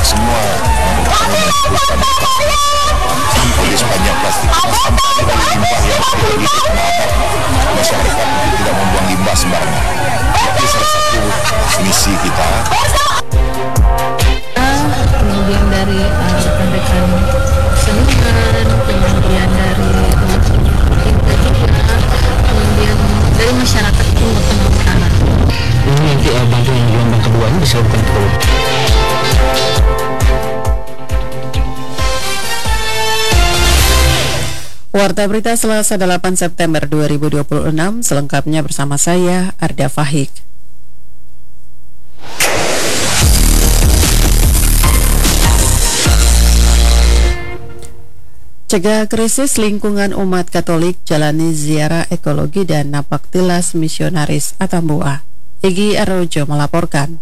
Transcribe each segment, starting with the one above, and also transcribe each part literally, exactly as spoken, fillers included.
semua meneruskan sampah di sepanjang plastik. Sampah dari limbah yang dipilih masyarakat untuk tidak membuang limbah sembarangan. Itu salah satu misi kita. Kemudian dari uh, rekan-rekan seniman, kemudian dari kita juga, kemudian dari masyarakat Timur Tengah Utara. Ini nanti uh, bantuan gelombang kedua ini disalurkan ke bawah. Warta Berita Selasa delapan September dua ribu dua puluh enam, selengkapnya bersama saya, Arda Fahik. Cegah krisis lingkungan umat Katolik, jalani ziarah ekologi dan napak tilas misionaris Atambua. Egi Arojo melaporkan.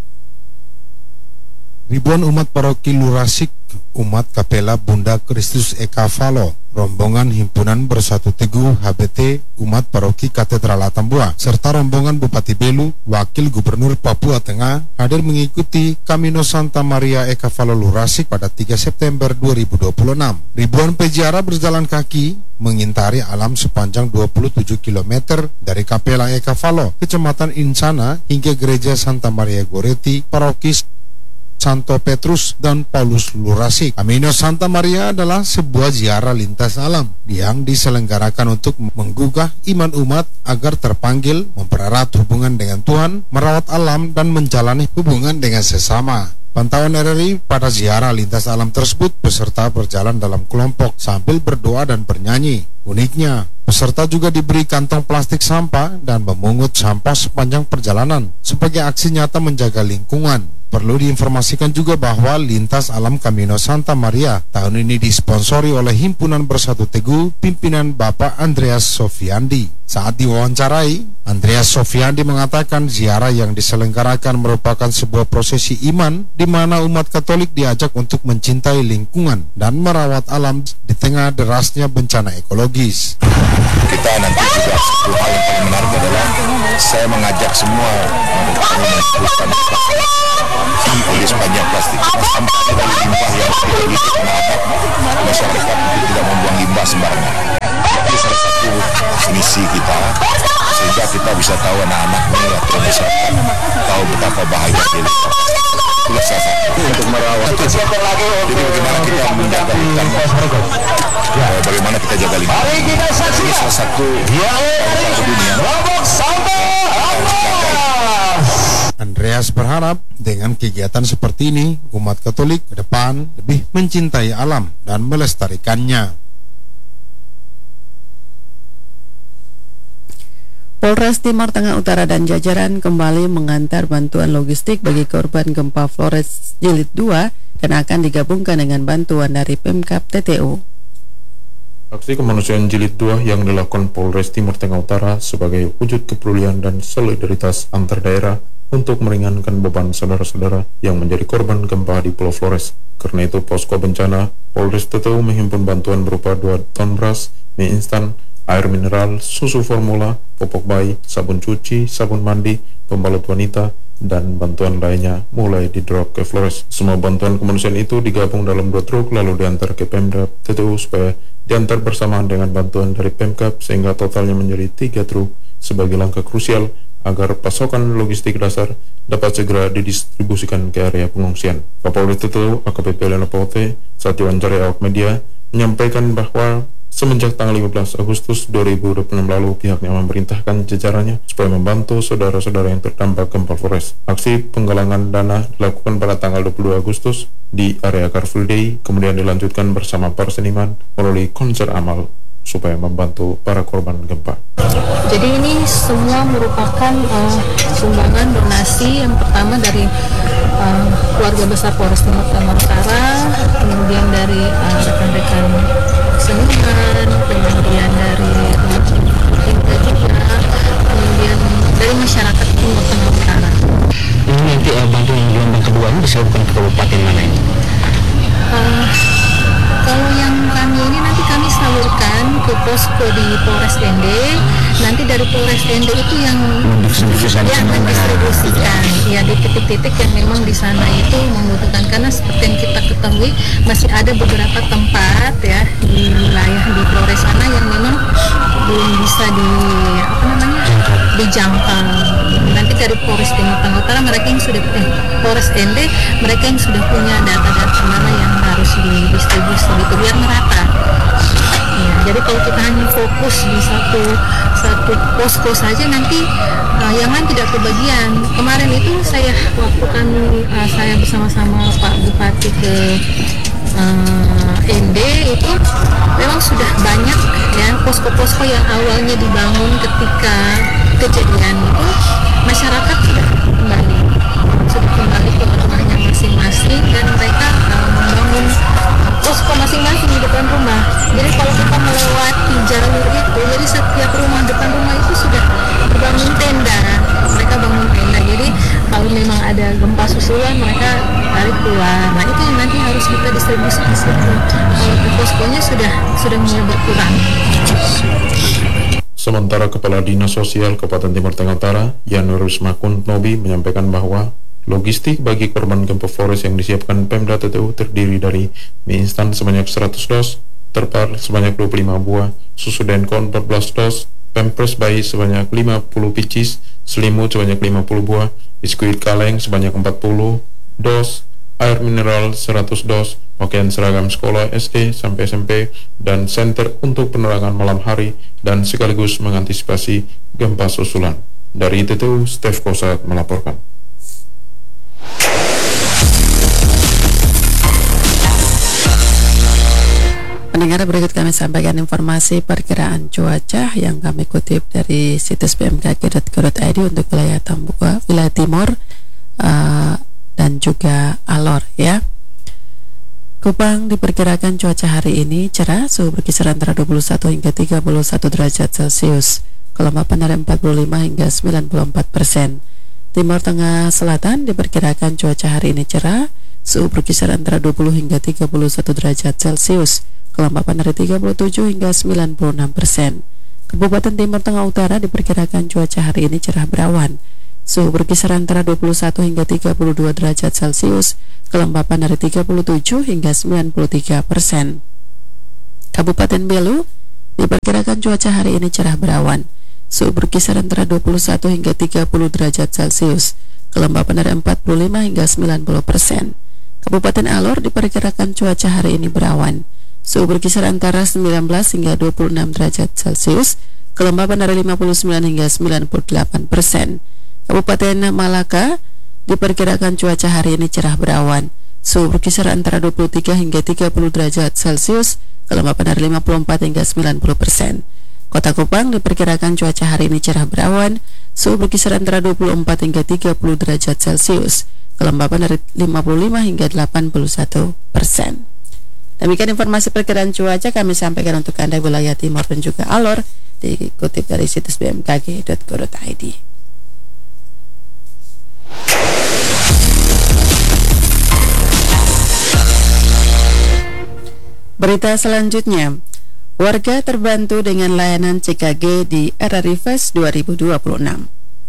Ribuan umat paroki Lurasik, umat Kapela Bunda Kristus Eka Falo, rombongan Himpunan Bersatu Teguh H B T, umat paroki Katedral Atambua, serta rombongan Bupati Belu, Wakil Gubernur Papua Tengah hadir mengikuti Camino Santa Maria Eka Falo Lurasik pada tiga September dua ribu dua puluh enam. Ribuan peziarah berjalan kaki mengintari alam sepanjang dua puluh tujuh kilometer dari Kapela Eka Falo, Kecamatan Insana, hingga Gereja Santa Maria Goretti, paroki Santo Petrus dan Paulus Lurasik. Camino Santa Maria adalah sebuah ziarah lintas alam yang diselenggarakan untuk menggugah iman umat agar terpanggil mempererat hubungan dengan Tuhan, merawat alam, dan menjalani hubungan dengan sesama. Pantauan R R I pada ziarah lintas alam tersebut, peserta berjalan dalam kelompok sambil berdoa dan bernyanyi. Uniknya, peserta juga diberi kantong plastik sampah dan memungut sampah sepanjang perjalanan sebagai aksi nyata menjaga lingkungan. Perlu diinformasikan juga bahwa lintas alam Camino Santa Maria tahun ini disponsori oleh Himpunan Bersatu Teguh pimpinan Bapak Andreas Sofiandi. Saat diwawancarai, Andreas Sofiandi mengatakan ziarah yang diselenggarakan merupakan sebuah prosesi iman di mana umat Katolik diajak untuk mencintai lingkungan dan merawat alam di tengah derasnya bencana ekologis. Kita nanti juga satu hal yang paling menarik adalah saya mengajak semua untuk meneruskan sampah di sepanjang plastik. Sampah dari limbah yang dipilih masyarakat untuk tidak membuang limbah sembarangan. Itu salah satu misi kita, sehingga kita bisa tahu anak-anak ini atau masyarakat tahu betapa bahaya dia. Itulah salah satu untuk merawat. Jadi bagaimana kita menjaga hutan, ya, bagaimana kita jaga lingkungan. Ini salah satu yang dunia. Andreas berharap dengan kegiatan seperti ini, umat Katolik ke depan lebih mencintai alam dan melestarikannya. Polres Timur Tengah Utara dan jajaran kembali mengantar bantuan logistik bagi korban gempa Flores Jilid dua dan akan digabungkan dengan bantuan dari Pemkab T T U. Aksi kemanusiaan Jilid dua yang dilakukan Polres Timur Tengah Utara sebagai wujud kepedulian dan solidaritas antar daerah untuk meringankan beban saudara-saudara yang menjadi korban gempa di Pulau Flores. Karena itu, posko bencana Polres T T U menghimpun bantuan berupa dua ton beras, mie instan, air mineral, susu formula, popok bayi, sabun cuci, sabun mandi, pembalut wanita, dan bantuan lainnya mulai didrop ke Flores. Semua bantuan kemanusiaan itu digabung dalam dua truk lalu diantar ke Pemda T T U supaya diantar bersamaan dengan bantuan dari Pemkab sehingga totalnya menjadi tiga truk sebagai langkah krusial agar pasokan logistik dasar dapat segera didistribusikan ke area pengungsian. Kapolri T T U A K B P Lena Pote saat diwawancarai awak media menyampaikan bahwa semenjak tanggal lima belas Agustus dua ribu dua puluh enam lalu, pihaknya memerintahkan jajarannya supaya membantu saudara-saudara yang terdampak gempa Flores. Aksi penggalangan dana dilakukan pada tanggal dua puluh dua Agustus di area Car Free Day, kemudian dilanjutkan bersama para seniman melalui konser amal supaya membantu para korban gempa. Jadi ini semua merupakan uh, sumbangan donasi yang pertama dari uh, keluarga besar Polres Timur Tengah Utara, kemudian dari uh, rekan-rekan seniman, kemudian dari kita juga, kemudian dari masyarakat Timur Tengah Utara. Ini nanti uh, bantuan gelombang kedua ini disalurkan ke kabupaten mana ini? Uh, kalau yang kami ini nanti kami salurkan ke posko di Polres Dende. Nanti dari Polres Dende itu yang yang mendistribusikan ya di titik-titik yang memang di sana itu membutuhkan, karena seperti Jadi masih ada beberapa tempat ya di wilayah di Flores sana yang memang belum bisa di apa namanya dijangkau. Nanti dari Polres Timur Tengah Utara mereka yang sudah eh, Polres N D mereka yang sudah punya data-data mana yang harus didistribusi gitu biar merata. Ya, jadi kalau kita hanya fokus di satu satu posko saja nanti uh, yang lain tidak kebagian. Kemarin itu saya waktu kami uh, saya bersama-sama Pak Bupati ke uh, N D itu memang sudah banyak ya posko-posko yang awalnya dibangun ketika kejadian itu masyarakat sudah kembali sudah kembali ke rumahnya masing-masing dan mereka uh, membangun posko masing-masing di depan rumah. Jadi kalau kita melewati jalur itu, jadi setiap rumah depan rumah itu sudah dibangun tenda. Mereka bangun tenda. Jadi kalau memang ada gempa susulan, mereka tarik keluar. Nah itu yang nanti harus kita distribusi di situ. Kalau poskonya sudah sudah mulai berkurang. Sementara Kepala Dinas Sosial Kabupaten Timur Tengah Utara, Yanurus Makun Nobi, menyampaikan bahwa logistik bagi korban gempa Flores yang disiapkan Pemda T T U terdiri dari mie instan sebanyak seratus dos, terpal sebanyak dua puluh lima buah, susu Denko empat belas dos, pampers bayi sebanyak lima puluh pieces, selimut sebanyak lima puluh buah, biskuit kaleng sebanyak empat puluh dos, air mineral seratus dos, pakaian seragam sekolah S D sampai S M P, dan senter untuk penerangan malam hari dan sekaligus mengantisipasi gempa susulan. Dari T T U, Stef Kosat melaporkan. Pendengar, berikut kami sampaikan informasi perkiraan cuaca yang kami kutip dari situs b m k g dot co dot i d untuk wilayah Tambua, wilayah Timur uh, dan juga Alor ya. Kupang diperkirakan cuaca hari ini cerah, suhu berkisar antara dua puluh satu hingga tiga puluh satu derajat Celcius, kelembapan dari empat puluh lima hingga sembilan puluh empat persen. Timur Tengah Selatan diperkirakan cuaca hari ini cerah, suhu berkisar antara dua puluh hingga tiga puluh satu derajat Celcius, kelembapan dari tiga puluh tujuh hingga sembilan puluh enam persen. Kabupaten Timur Tengah Utara diperkirakan cuaca hari ini cerah berawan, suhu berkisar antara dua puluh satu hingga tiga puluh dua derajat Celcius, kelembapan dari tiga puluh tujuh hingga sembilan puluh tiga persen. Kabupaten Belu diperkirakan cuaca hari ini cerah berawan, suhu berkisar antara dua puluh satu hingga tiga puluh derajat Celcius, kelembapan dari empat puluh lima hingga sembilan puluh persen. Kabupaten Alor diperkirakan cuaca hari ini berawan, suhu berkisar antara sembilan belas hingga dua puluh enam derajat Celcius, kelembapan dari lima puluh sembilan hingga sembilan puluh delapan persen. Kabupaten Malaka diperkirakan cuaca hari ini cerah berawan, suhu berkisar antara dua puluh tiga hingga tiga puluh derajat Celcius, kelembapan dari lima puluh empat hingga sembilan puluh persen. Kota Kupang diperkirakan cuaca hari ini cerah berawan, suhu berkisar antara dua puluh empat hingga tiga puluh derajat Celcius, kelembapan dari lima puluh lima hingga delapan puluh satu persen. Demikian informasi perkiraan cuaca kami sampaikan untuk Anda wilayah Timur dan juga Alor, dikutip dari situs b m k g dot co dot i d. Berita selanjutnya, warga terbantu dengan layanan C K G di R R I Fest dua ribu dua puluh enam.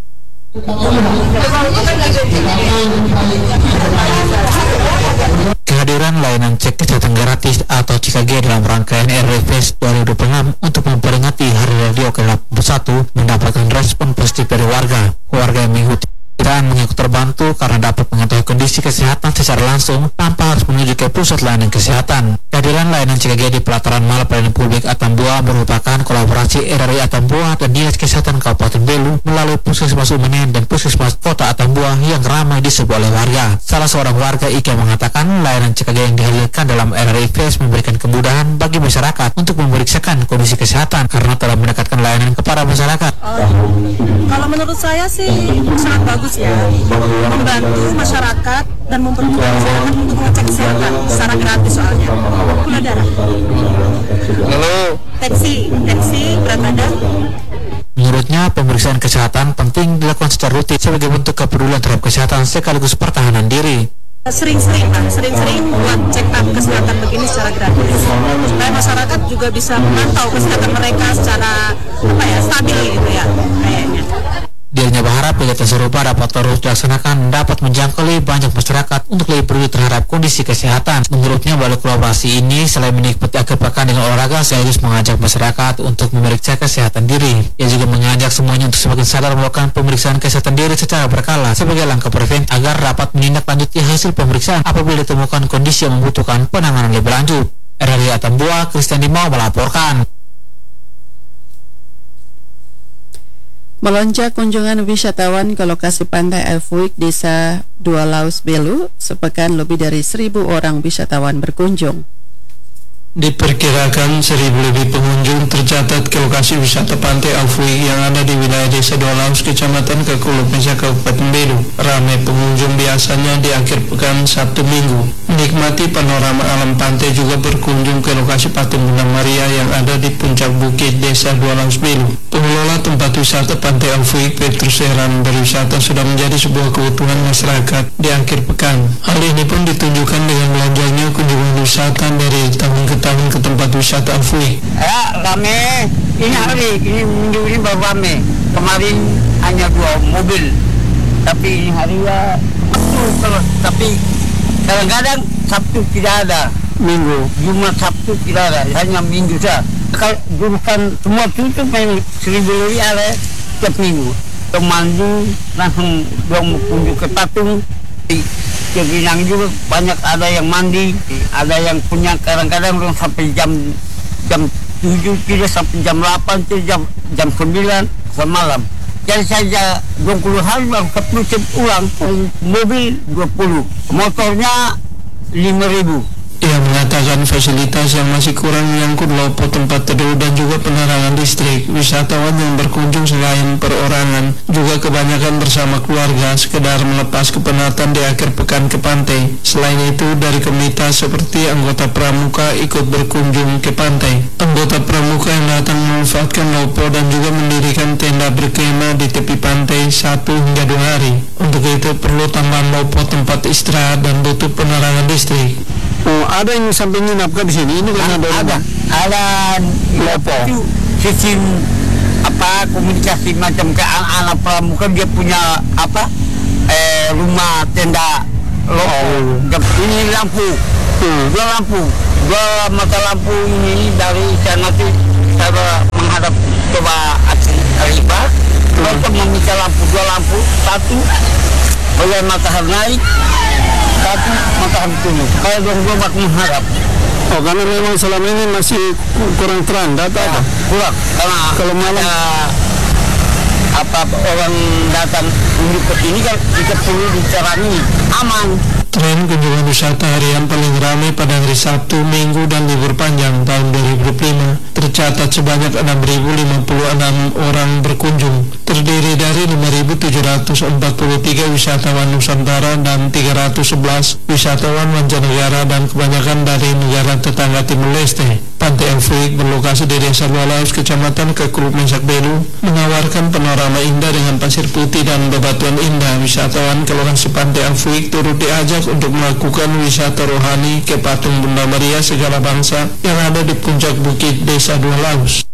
Kehadiran layanan cek kesehatan gratis atau C K G dalam rangkaian R R I Fest dua ribu dua puluh enam untuk memperingati Hari Radio ke delapan puluh satu mendapatkan respon positif dari warga. Warga yang mengikuti dan mengaku terbantu karena dapat mengetahui kondisi kesehatan secara langsung tanpa harus menuju ke pusat layanan kesehatan. Kehadiran layanan C K G di pelataran Mall Pelayanan Publik Atambua merupakan kolaborasi R R I Atambua dan Dinas Kesehatan Kabupaten Belu melalui Puskesmas Umenen dan Puskesmas Kota Atambua yang ramai disebut oleh warga. Salah seorang warga Ika mengatakan layanan C K G yang dihadirkan dalam R R I Fest memberikan kemudahan bagi masyarakat untuk memeriksakan kondisi kesehatan karena telah mendekatkan layanan kepada masyarakat. Uh, kalau menurut saya sih sangat bagus ya, membantu masyarakat dan mempermudah masyarakat untuk mengecek kesehatan secara gratis soalnya. Gula darah, Lalu tensi, tensi, berat badan. menurutnya pemeriksaan kesehatan penting dilakukan secara rutin sebagai bentuk kepedulian terhadap kesehatan sekaligus pertahanan diri. Sering-sering lah, sering-sering buat check up kesehatan begini secara gratis supaya masyarakat juga bisa memantau kesehatan mereka secara apa ya stabil gitu ya kayaknya. Dirinya berharap kegiatan serupa dapat terus dilaksanakan dapat menjangkau lebih banyak masyarakat untuk lebih peduli terhadap kondisi kesehatan. Menurutnya, melalui kolaborasi ini selain menikmati akhir pekan dengan olahraga, sekaligus mengajak masyarakat untuk memeriksa kesehatan diri. Ia juga mengajak semuanya untuk semakin sadar melakukan pemeriksaan kesehatan diri secara berkala sebagai langkah preventif agar dapat menindaklanjuti hasil pemeriksaan apabila ditemukan kondisi yang membutuhkan penanganan lebih lanjut. R R I Atambua, Christian Dimau melaporkan. Melonjak kunjungan wisatawan ke lokasi pantai Elfuik, Desa Dua Laus Belu, sepekan lebih dari seribu orang wisatawan berkunjung. Diperkirakan seribu lebih pengunjung tercatat ke lokasi wisata pantai Elfuik yang ada di wilayah Desa Dua Laus, Kecamatan Kekuluk Mesa, Kabupaten Belu. Ramai pengunjung biasanya di akhir pekan Sabtu Minggu. Menikmati panorama alam pantai juga berkunjung ke lokasi patung Bunda Maria yang ada di puncak bukit Desa Dua Laus Belu. Pengelola tempat wisata pantai Elfuik, Petrus Heran Berwisata, sudah menjadi sebuah kebutuhan masyarakat di akhir pekan. Hal ini pun ditunjukkan dengan melonjaknya kunjungan wisata dari tahun ke tahun ke tempat wisata Elfuik. Ya, rame. Ini hari ini minggu ini baru rame. Kemarin hanya dua mobil, tapi ini hari ya kalau tapi kadang-kadang Sabtu tidak ada, Minggu, Jumat, Sabtu tidak ada, hanya Minggu saja. Kalau jurusan semua tutup memang seribu lebih ada setiap minggu. Mandi langsung dong kunjung ke patung. Ke Binang juga banyak, ada yang mandi, ada yang punya kadang-kadang sampai jam jam tujuh tidak sampai jam delapan jam jam sembilan semalam. Jadi saja dua puluh hari baru sepuluh ulang, mobil dua puluh, motornya lima ribu. Ia mengatakan fasilitas yang masih kurang menyangkut lopo tempat teduh dan juga penerangan listrik. Wisatawan yang berkunjung selain perorangan juga kebanyakan bersama keluarga sekedar melepas kepenatan di akhir pekan ke pantai. Selain itu, dari komunitas seperti anggota pramuka ikut berkunjung ke pantai. Anggota pramuka yang datang memanfaatkan lopo dan juga mendirikan tenda berkemah di tepi pantai satu hingga dua hari. Untuk itu perlu tambahan lopo tempat istirahat dan butuh penerangan listrik. Oh, ada yang sampai nginapkan di sini. Ini kan ada ada ada lopo sistem apa komunikasi macam ke anak-anak pramuka, dia punya apa eh rumah tenda lopo. Oh. Ini lampu, hmm. dua lampu, dua mata lampu ini dari sana tuh cara menghadap coba Aliba. Mereka meminta lampu, dua lampu, satu bagian matahari naik, satu matahari turun. Kalau dua-dua mak menghadap. Oh, karena memang selama ini masih kurang terang, data ya, apa? Kurang, karena kalau malam ada apa orang datang untuk ke sini kan kita perlu bicara ini aman. Tren kunjungan wisata harian paling ramai pada hari Sabtu, Minggu, dan libur panjang tahun dua ribu dua puluh lima tercatat sebanyak enam ribu lima puluh enam orang berkunjung, terdiri dari lima ribu tujuh ratus empat puluh tiga wisatawan Nusantara dan tiga ratus sebelas wisatawan mancanegara dan kebanyakan dari negara tetangga Timur Leste. Pantai Elfuik berlokasi di Desa Dua Laus, Kecamatan Kekuluk Mesa, Belu, menawarkan panorama indah dengan pasir putih dan bebatuan indah. Wisatawan ke lokasi Pantai Elfuik turut diajak untuk melakukan wisata rohani ke patung Bunda Maria segala bangsa yang ada di puncak bukit Desa Dua Laus.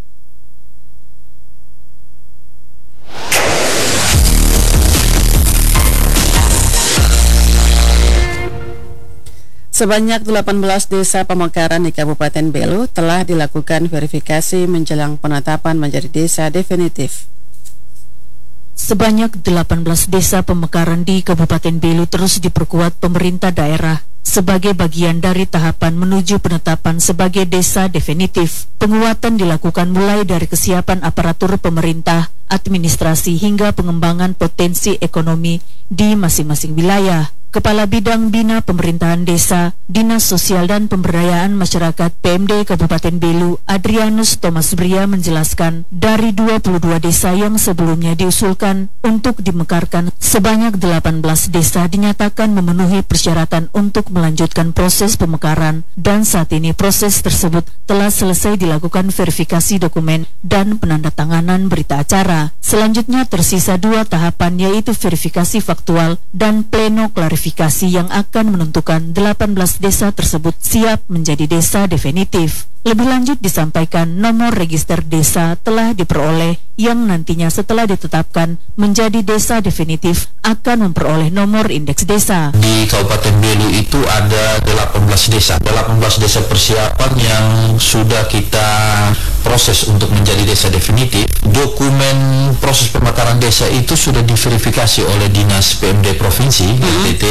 Sebanyak delapan belas desa pemekaran di Kabupaten Belu telah dilakukan verifikasi menjelang penetapan menjadi desa definitif. Sebanyak delapan belas desa pemekaran di Kabupaten Belu terus diperkuat pemerintah daerah sebagai bagian dari tahapan menuju penetapan sebagai desa definitif. Penguatan dilakukan mulai dari kesiapan aparatur pemerintah, administrasi hingga pengembangan potensi ekonomi di masing-masing wilayah. Kepala Bidang Bina Pemerintahan Desa, Dinas Sosial dan Pemberdayaan Masyarakat P M D Kabupaten Belu, Adrianus Thomas Bria menjelaskan, dari dua puluh dua desa yang sebelumnya diusulkan untuk dimekarkan, sebanyak delapan belas desa dinyatakan memenuhi persyaratan untuk melanjutkan proses pemekaran, dan saat ini proses tersebut telah selesai dilakukan verifikasi dokumen dan penandatanganan berita acara. Selanjutnya tersisa dua tahapan, yaitu verifikasi faktual dan pleno klarifikasi verifikasi yang akan menentukan delapan belas desa tersebut siap menjadi desa definitif. Lebih lanjut disampaikan nomor register desa telah diperoleh yang nantinya setelah ditetapkan menjadi desa definitif akan memperoleh nomor indeks desa. Di Kabupaten Belu itu ada delapan belas desa, delapan belas desa persiapan yang sudah kita proses untuk menjadi desa definitif. Dokumen proses pemekaran desa itu sudah diverifikasi oleh Dinas P M D Provinsi, D P T,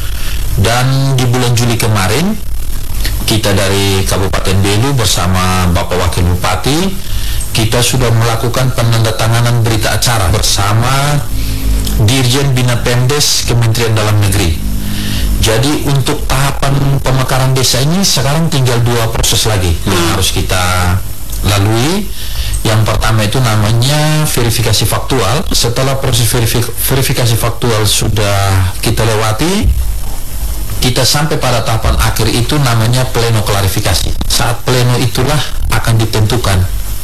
dan di bulan Juli kemarin kita dari Kabupaten Belu bersama Bapak Wakil Bupati kita sudah melakukan penandatanganan berita acara bersama Dirjen Bina Pemdes Kementerian Dalam Negeri. Jadi untuk tahapan pemekaran desa ini sekarang tinggal dua proses lagi yang harus kita lalui. Yang pertama itu namanya verifikasi faktual. Setelah proses verifik- verifikasi faktual sudah kita lewati, kita sampai pada tahapan akhir itu namanya pleno klarifikasi. Saat pleno itulah akan ditentukan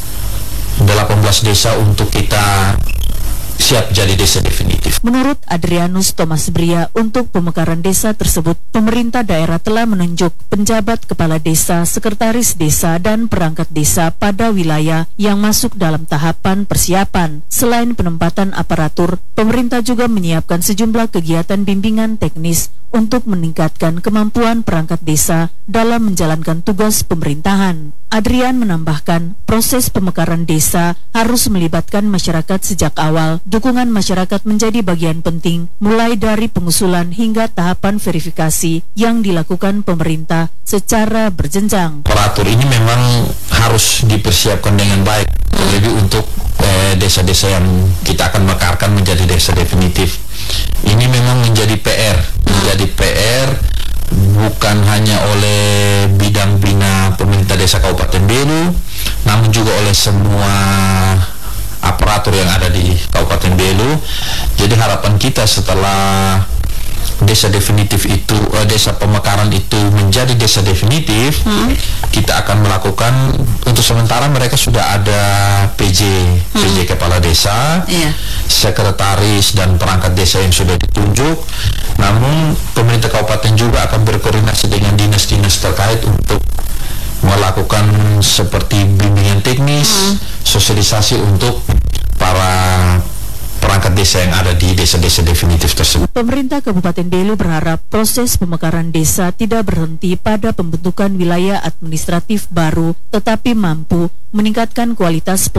delapan belas desa untuk kita siap jadi desa definitif. Menurut Adrianus Thomas Bria, untuk pemekaran desa tersebut, pemerintah daerah telah menunjuk penjabat kepala desa, sekretaris desa, dan perangkat desa pada wilayah yang masuk dalam tahapan persiapan. Selain penempatan aparatur, pemerintah juga menyiapkan sejumlah kegiatan bimbingan teknis untuk meningkatkan kemampuan perangkat desa dalam menjalankan tugas pemerintahan. Adrian menambahkan, proses pemekaran desa harus melibatkan masyarakat sejak awal. Dukungan masyarakat menjadi bagian penting, mulai dari pengusulan hingga tahapan verifikasi yang dilakukan pemerintah secara berjenjang. Aparatur ini memang harus dipersiapkan dengan baik, terlebih untuk eh, desa-desa yang kita akan mekarkan menjadi desa definitif. Ini memang menjadi P R, menjadi P R bukan hanya oleh bidang bina pemerintah desa Kabupaten Belu, namun juga oleh semua aparatur yang ada di Kabupaten Belu. Jadi harapan kita setelah desa definitif itu, eh, desa pemekaran itu menjadi desa definitif, hmm. kita akan melakukan, untuk sementara mereka sudah ada P J, hmm. P J kepala desa, yeah. sekretaris dan perangkat desa yang sudah ditunjuk. Namun pemerintah kabupaten juga akan berkoordinasi dengan dinas-dinas terkait untuk melakukan seperti bimbingan teknis, hmm. sosialisasi untuk para perangkat desa yang ada di desa-desa definitif tersebut. Pemerintah Kabupaten Belu berharap proses pemekaran desa tidak berhenti pada pembentukan wilayah administratif baru, tetapi mampu meningkatkan kualitas